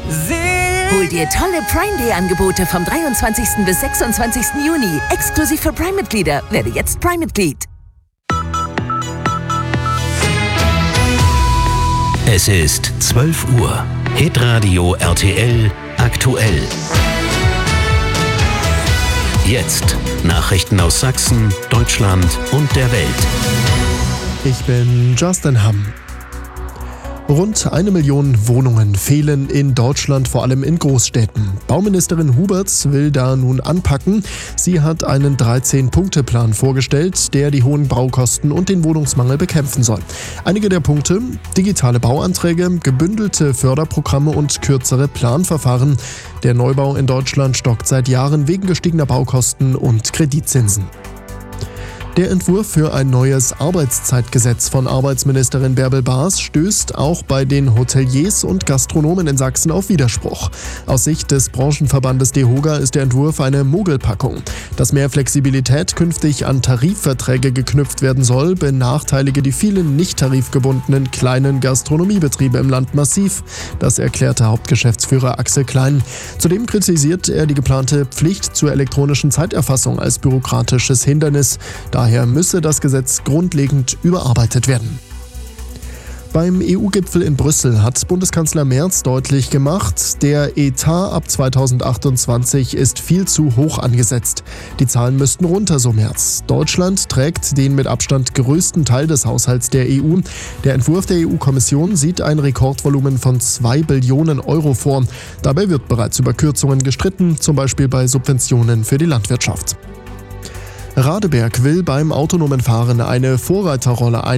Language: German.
Hol dir tolle Prime Day Angebote vom 23. bis 26. Juni. Exklusiv für Prime-Mitglieder. Werde jetzt Prime-Mitglied. Es ist 12 Uhr. Hitradio RTL aktuell. Jetzt Nachrichten aus Sachsen, Deutschland und der Welt. Ich bin Justin Hamm. Rund 1 Million Wohnungen fehlen in Deutschland, vor allem in Großstädten. Bauministerin Huberts will da nun anpacken. Sie hat einen 13-Punkte-Plan vorgestellt, der die hohen Baukosten und den Wohnungsmangel bekämpfen soll. Einige der Punkte: digitale Bauanträge, gebündelte Förderprogramme und kürzere Planverfahren. Der Neubau in Deutschland stockt seit Jahren wegen gestiegener Baukosten und Kreditzinsen. Der Entwurf für ein neues Arbeitszeitgesetz von Arbeitsministerin Bärbel Baas stößt auch bei den Hoteliers und Gastronomen in Sachsen auf Widerspruch. Aus Sicht des Branchenverbandes DEHOGA ist der Entwurf eine Mogelpackung. Dass mehr Flexibilität künftig an Tarifverträge geknüpft werden soll, benachteilige die vielen nicht tarifgebundenen kleinen Gastronomiebetriebe im Land massiv. Das erklärte Hauptgeschäftsführer Axel Klein. Zudem kritisiert er die geplante Pflicht zur elektronischen Zeiterfassung als bürokratisches Hindernis. Daher müsse das Gesetz grundlegend überarbeitet werden. Beim EU-Gipfel in Brüssel hat Bundeskanzler Merz deutlich gemacht, der Etat ab 2028 ist viel zu hoch angesetzt. Die Zahlen müssten runter, so Merz. Deutschland trägt den mit Abstand größten Teil des Haushalts der EU. Der Entwurf der EU-Kommission sieht ein Rekordvolumen von 2 Billionen Euro vor. Dabei wird bereits über Kürzungen gestritten, zum Beispiel bei Subventionen für die Landwirtschaft. Radeberg will beim autonomen Fahren eine Vorreiterrolle einnehmen.